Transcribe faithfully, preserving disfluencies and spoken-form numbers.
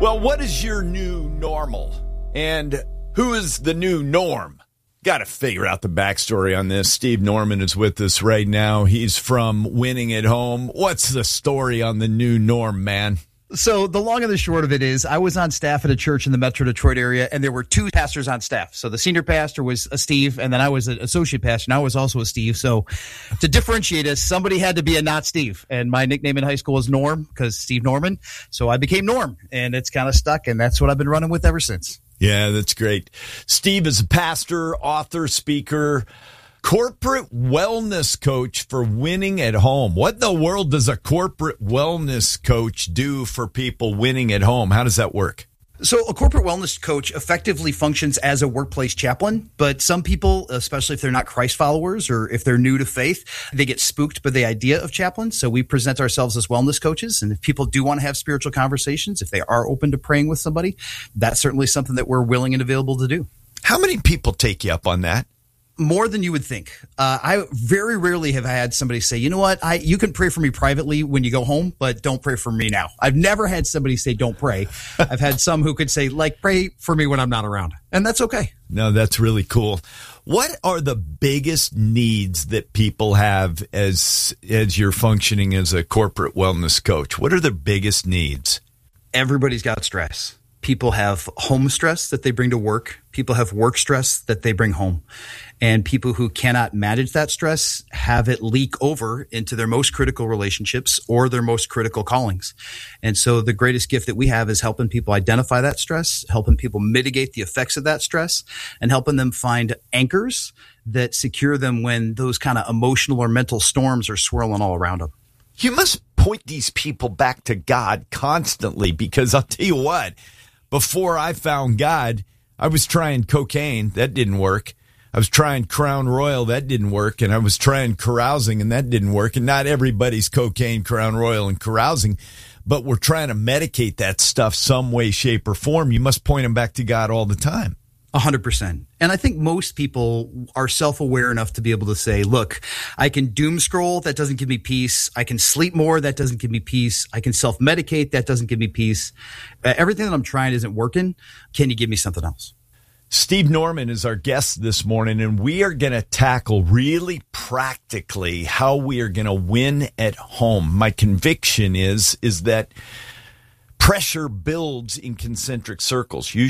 Well, what is your new normal? And who is the new norm? Got to figure out the backstory on this. Steve Norman is with us right now. He's from Winning at Home. What's the story on the new norm, man? So the long and the short of it is I was on staff at a church in the Metro Detroit area, and there were two pastors on staff. So the senior pastor was a Steve, and then I was an associate pastor, and I was also a Steve. So to differentiate us, somebody had to be a not Steve. And my nickname in high school was Norm because Steve Norman. So I became Norm, and it's kind of stuck, and that's what I've been running with ever since. Yeah, that's great. Steve is a pastor, author, speaker, corporate wellness coach for Winning at Home. What in the world does a corporate wellness coach do for people winning at home? How does that work? So a corporate wellness coach effectively functions as a workplace chaplain, but some people, especially if they're not Christ followers or if they're new to faith, they get spooked by the idea of chaplains. So we present ourselves as wellness coaches. And if people do want to have spiritual conversations, if they are open to praying with somebody, that's certainly something that we're willing and available to do. How many people take you up on that? More than you would think. Uh, I very rarely have had somebody say, you know what, I you can pray for me privately when you go home, but don't pray for me now. I've never had somebody say, don't pray. I've had some who could say, like, pray for me when I'm not around. And that's okay. No, that's really cool. What are the biggest needs that people have as as you're functioning as a corporate wellness coach? What are the biggest needs? Everybody's got stress. People have home stress that they bring to work. People have work stress that they bring home. And people who cannot manage that stress have it leak over into their most critical relationships or their most critical callings. And so the greatest gift that we have is helping people identify that stress, helping people mitigate the effects of that stress, and helping them find anchors that secure them when those kind of emotional or mental storms are swirling all around them. You must point these people back to God constantly, because I'll tell you what, before I found God, I was trying cocaine. That didn't work. I was trying Crown Royal. That didn't work. And I was trying carousing, and that didn't work. And not everybody's cocaine, Crown Royal, and carousing, but we're trying to medicate that stuff some way, shape, or form. You must point them back to God all the time. A hundred percent. And I think most people are self-aware enough to be able to say, look, I can doom scroll. That doesn't give me peace. I can sleep more. That doesn't give me peace. I can self-medicate. That doesn't give me peace. Uh, everything that I'm trying isn't working. Can you give me something else? Steve Norman is our guest this morning, and we are going to tackle really practically how we are going to win at home. My conviction is, is that pressure builds in concentric circles.